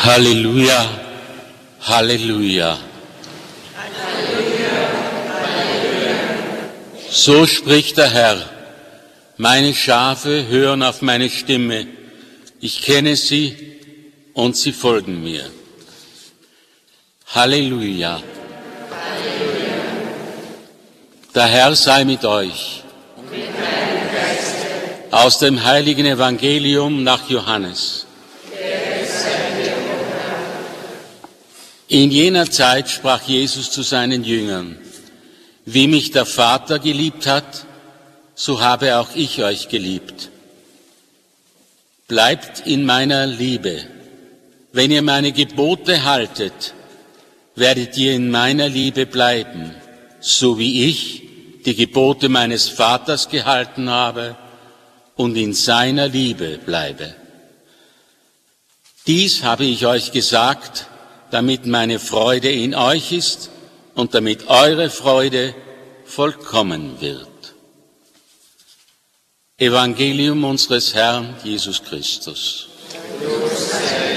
Halleluja, Halleluja. So spricht der Herr, meine Schafe hören auf meine Stimme, ich kenne sie und sie folgen mir. Halleluja. Der Herr sei mit euch. Aus dem heiligen Evangelium nach Johannes. In jener Zeit sprach Jesus zu seinen Jüngern: Wie mich der Vater geliebt hat, so habe auch ich euch geliebt. Bleibt in meiner Liebe. Wenn ihr meine Gebote haltet, werdet ihr in meiner Liebe bleiben, so wie ich die Gebote meines Vaters gehalten habe und in seiner Liebe bleibe. Dies habe ich euch gesagt, damit meine Freude in euch ist und damit eure Freude vollkommen wird. Evangelium unseres Herrn Jesus Christus.